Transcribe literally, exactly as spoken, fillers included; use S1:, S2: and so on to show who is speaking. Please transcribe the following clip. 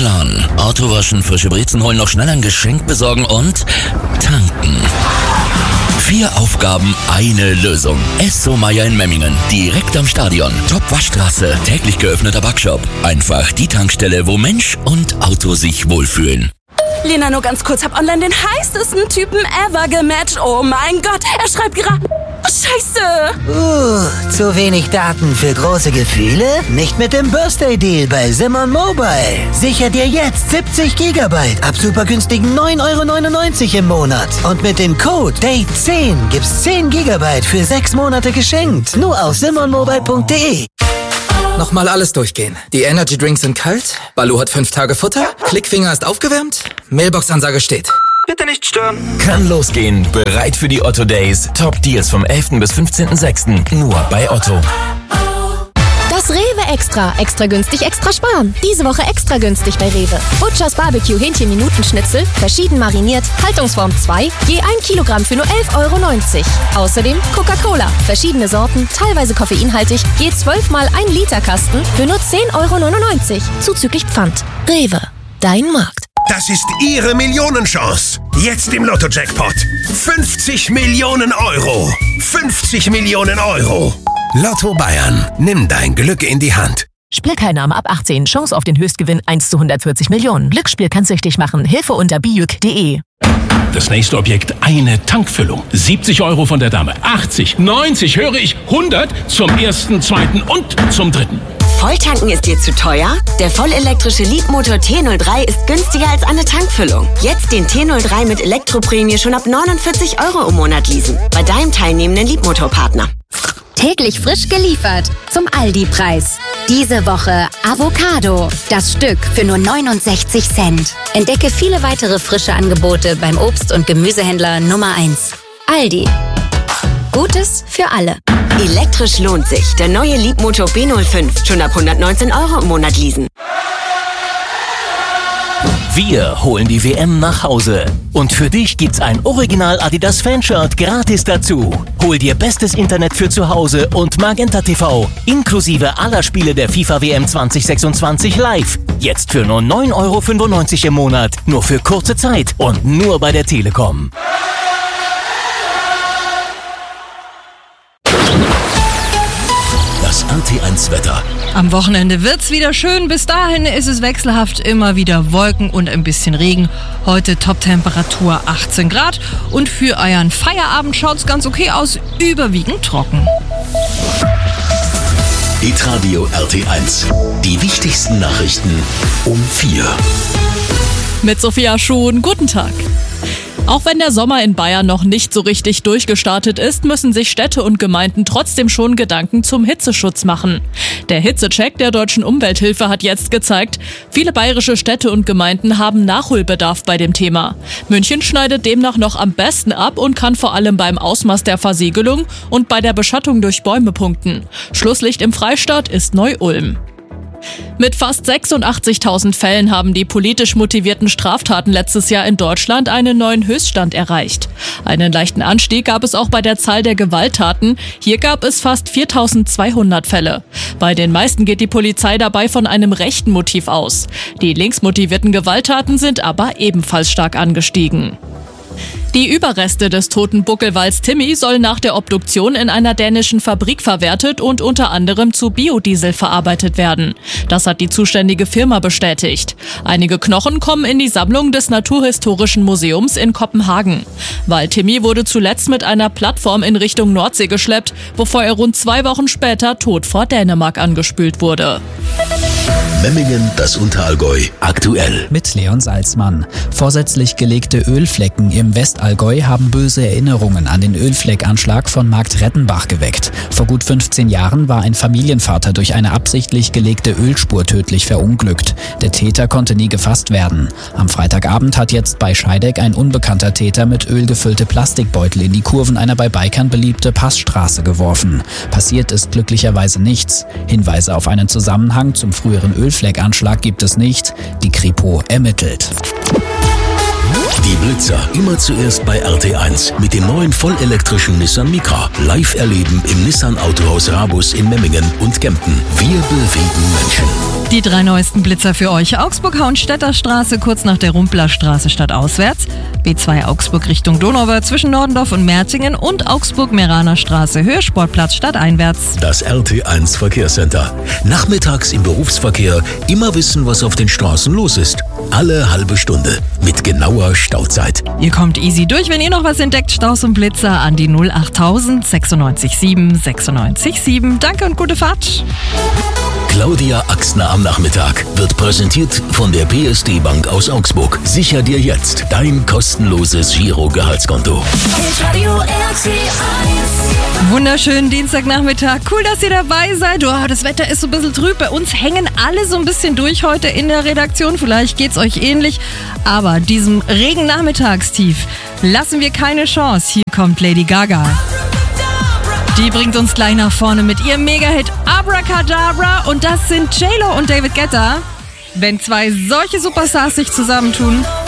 S1: Plan. Auto waschen, frische Brezen holen, noch schnell ein Geschenk besorgen und tanken. Vier Aufgaben, eine Lösung. Esso Meier in Memmingen. Direkt am Stadion. Top-Waschstraße. Täglich geöffneter Backshop. Einfach die Tankstelle, wo Mensch und Auto sich wohlfühlen.
S2: Lena, nur ganz kurz. Hab online den heißesten Typen ever gematcht. Oh mein Gott. Er schreibt gerade... Oh, Scheiße.
S3: Uh, zu wenig Daten für große Gefühle? Nicht mit dem Birthday-Deal bei Simon Mobile. Sicher dir jetzt siebzig Gigabyte ab super günstigen neun Euro neunundneunzig im Monat. Und mit dem Code Date zehn gibt's zehn Gigabyte für sechs Monate geschenkt. Nur auf simon mobile punkt de.
S4: Nochmal alles durchgehen. Die Energy Drinks sind kalt, Balu hat fünf Tage Futter, Klickfinger ist aufgewärmt, Mailbox-Ansage steht. Bitte nicht stören.
S5: Kann losgehen. Bereit für die Otto Days. Top Deals vom elften bis fünfzehnten sechsten Nur bei Otto.
S6: Das Rewe Extra. Extra günstig, extra sparen. Diese Woche extra günstig bei Rewe. Butchers Barbecue Hähnchen-Minuten-Schnitzel, verschieden mariniert, Haltungsform zwei, je ein Kilogramm für nur elf Euro neunzig. Außerdem Coca-Cola, verschiedene Sorten, teilweise koffeinhaltig, je zwölf mal ein Liter Kasten für nur zehn Euro neunundneunzig. Zuzüglich Pfand. Rewe. Dein Markt.
S7: Das ist Ihre Millionenchance. Jetzt im Lotto-Jackpot. fünfzig Millionen Euro. fünfzig Millionen Euro. Lotto Bayern. Nimm dein Glück in die Hand.
S8: Spielteilnahme ab achtzehn. Chance auf den Höchstgewinn eins zu hundertvierzig Millionen. Glücksspiel kann süchtig machen. Hilfe unter bijuk punkt de.
S9: Das nächste Objekt, eine Tankfüllung. siebzig Euro von der Dame. achtzig, neunzig, höre ich, hundert zum ersten, zweiten und zum dritten.
S10: Volltanken ist dir zu teuer? Der vollelektrische Leapmotor T null drei ist günstiger als eine Tankfüllung. Jetzt den T null drei mit Elektroprämie schon ab neunundvierzig Euro im Monat leasen. Bei deinem teilnehmenden Leapmotor-Partner.
S11: Täglich frisch geliefert zum Aldi-Preis. Diese Woche Avocado. Das Stück für nur neunundsechzig Cent. Entdecke viele weitere frische Angebote beim Obst- und Gemüsehändler Nummer eins. Aldi. Gutes für alle.
S10: Elektrisch lohnt sich. Der neue Leapmotor B null fünf. Schon ab hundertneunzehn Euro im Monat leasen.
S5: Wir holen die W M nach Hause. Und für dich gibt's ein Original Adidas Fanshirt gratis dazu. Hol dir bestes Internet für zu Hause und Magenta T V. Inklusive aller Spiele der FIFA W M zwanzig sechsundzwanzig live. Jetzt für nur neun Euro fünfundneunzig im Monat. Nur für kurze Zeit und nur bei der Telekom.
S1: Das R T eins Wetter.
S12: Am Wochenende wird's wieder schön. Bis dahin ist es wechselhaft, immer wieder Wolken und ein bisschen Regen. Heute Top-Temperatur achtzehn Grad. Und für euren Feierabend schaut's ganz okay aus, überwiegend trocken.
S1: Hitradio R T eins. Die wichtigsten Nachrichten um vier.
S13: Mit Sophia Schuhn, guten Tag. Auch wenn der Sommer in Bayern noch nicht so richtig durchgestartet ist, müssen sich Städte und Gemeinden trotzdem schon Gedanken zum Hitzeschutz machen. Der Hitzecheck der Deutschen Umwelthilfe hat jetzt gezeigt, viele bayerische Städte und Gemeinden haben Nachholbedarf bei dem Thema. München schneidet demnach noch am besten ab und kann vor allem beim Ausmaß der Versiegelung und bei der Beschattung durch Bäume punkten. Schlusslicht im Freistaat ist Neu-Ulm. Mit fast sechsundachtzigtausend Fällen haben die politisch motivierten Straftaten letztes Jahr in Deutschland einen neuen Höchststand erreicht. Einen leichten Anstieg gab es auch bei der Zahl der Gewalttaten. Hier gab es fast viertausendzweihundert Fälle. Bei den meisten geht die Polizei dabei von einem rechten Motiv aus. Die linksmotivierten Gewalttaten sind aber ebenfalls stark angestiegen. Die Überreste des toten Buckelwals Timmy sollen nach der Obduktion in einer dänischen Fabrik verwertet und unter anderem zu Biodiesel verarbeitet werden. Das hat die zuständige Firma bestätigt. Einige Knochen kommen in die Sammlung des Naturhistorischen Museums in Kopenhagen. Wal Timmy wurde zuletzt mit einer Plattform in Richtung Nordsee geschleppt, bevor er rund zwei Wochen später tot vor Dänemark angespült wurde.
S1: Memmingen, das Unterallgäu, aktuell.
S14: Mit Leon Salzmann. Vorsätzlich gelegte Ölflecken im Westallgäu haben böse Erinnerungen an den Ölfleckanschlag von Markt Rettenbach geweckt. Vor gut fünfzehn Jahren war ein Familienvater durch eine absichtlich gelegte Ölspur tödlich verunglückt. Der Täter konnte nie gefasst werden. Am Freitagabend hat jetzt bei Scheideck ein unbekannter Täter mit Öl gefüllte Plastikbeutel in die Kurven einer bei Bikern beliebte Passstraße geworfen. Passiert ist glücklicherweise nichts. Hinweise auf einen Zusammenhang zum früheren Ölfleckanschlag gibt es nicht. Die Kripo ermittelt.
S15: Die Blitzer immer zuerst bei R T eins mit dem neuen vollelektrischen Nissan Micra. Live erleben im Nissan Autohaus Rabus in Memmingen und Kempten. Wir bewegen Menschen.
S12: Die drei neuesten Blitzer für euch. Augsburg-Hauenstädter Straße, kurz nach der Rumplerstraße stadtauswärts. B zwei Augsburg Richtung Donauwörth zwischen Nordendorf und Merzingen und Augsburg-Meraner Straße, Höhe Sportplatz stadteinwärts.
S15: Das R T eins Verkehrscenter. Nachmittags im Berufsverkehr immer wissen, was auf den Straßen los ist. Alle halbe Stunde mit genauer Stauzeit.
S12: Ihr kommt easy durch, wenn ihr noch was entdeckt. Staus und Blitzer an die null achttausend sechsundneunzig sieben sechsundneunzig sieben. Danke und gute Fahrt.
S15: Claudia Axner am Nachmittag wird präsentiert von der P S D Bank aus Augsburg. Sicher dir jetzt dein kostenloses Giro-Gehaltskonto.
S12: Wunderschönen Dienstagnachmittag. Cool, dass ihr dabei seid. Oh, das Wetter ist so ein bisschen trüb. Bei uns hängen alle so ein bisschen durch heute in der Redaktion. Vielleicht geht's euch ähnlich. Aber diesem Regen-Nachmittagstief lassen wir keine Chance. Hier kommt Lady Gaga. Die bringt uns gleich nach vorne mit ihrem Mega-Hit Abracadabra. Und das sind J-Lo und David Guetta. Wenn zwei solche Superstars sich zusammentun,